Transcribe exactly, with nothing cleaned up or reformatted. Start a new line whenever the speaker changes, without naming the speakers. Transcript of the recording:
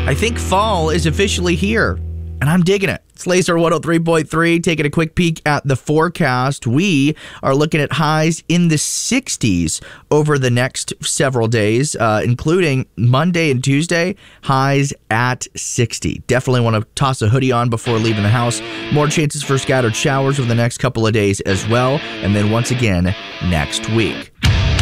I think fall is officially here, and I'm digging it. It's Laser one oh three point three, taking a quick peek at the forecast. We are looking at highs in the sixties over the next several days, uh, including Monday and Tuesday, highs at sixty. Definitely want to toss a hoodie on before leaving the house. More chances for scattered showers over the next couple of days as well, and then once again next week.